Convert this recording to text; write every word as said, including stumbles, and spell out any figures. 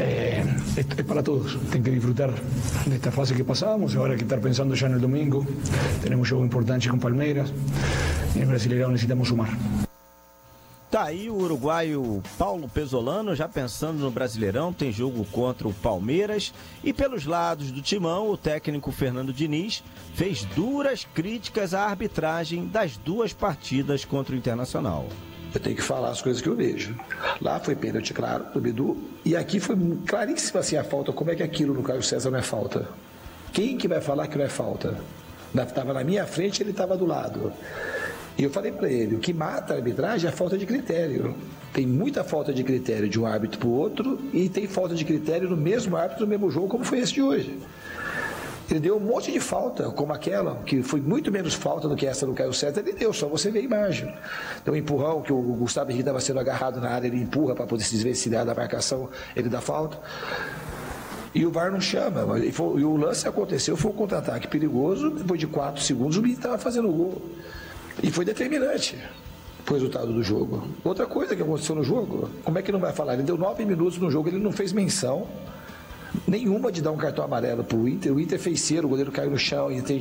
É, é, é para todos. Tem que disfrutar desta fase que passamos. Agora que estar pensando já no domingo. Temos um jogo importante com Palmeiras. E no Brasileirão necessitamos sumar. Tá aí o uruguaio Paulo Pesolano já pensando no Brasileirão, tem jogo contra o Palmeiras. E pelos lados do timão, o técnico Fernando Diniz fez duras críticas à arbitragem das duas partidas contra o Internacional. Eu tenho que falar as coisas que eu vejo. Lá foi pênalti, claro, do Bidu. E aqui foi claríssima assim a falta. Como é que aquilo no Caio César não é falta? Quem que vai falar que não é falta? Estava na minha frente, ele estava do lado. E eu falei para ele, o que mata a arbitragem é a falta de critério. Tem muita falta de critério de um árbitro para o outro e tem falta de critério no mesmo árbitro, no mesmo jogo, como foi esse de hoje. Ele deu um monte de falta, como aquela, que foi muito menos falta do que essa do Caio César, ele deu, só você vê a imagem. Então, um empurrão, que o Gustavo Henrique estava sendo agarrado na área, ele empurra para poder se desvencilhar da marcação, ele dá falta. E o V A R não chama. E, foi, e o lance aconteceu, foi um contra-ataque perigoso, depois de quatro segundos o menino estava fazendo o gol. E foi determinante o resultado do jogo. Outra coisa que aconteceu no jogo, como é que não vai falar? Ele deu nove minutos no jogo, ele não fez menção nenhuma de dar um cartão amarelo pro Inter. O Inter fez cera, o goleiro caiu no chão e tem